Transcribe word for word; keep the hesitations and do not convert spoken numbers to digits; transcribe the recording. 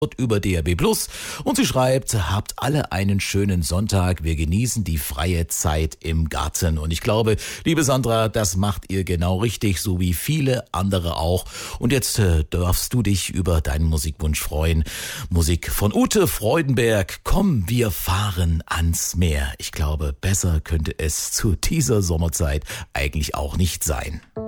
über D A B Plus, und sie schreibt: Habt alle einen schönen Sonntag, wir genießen die freie Zeit im Garten. Und ich glaube, liebe Sandra, das macht ihr genau richtig, so wie viele andere auch. Und jetzt äh, darfst du dich über deinen Musikwunsch freuen. Musik von Ute Freudenberg, Komm, wir fahren ans Meer. Ich glaube, besser könnte es zu dieser Sommerzeit eigentlich auch nicht sein.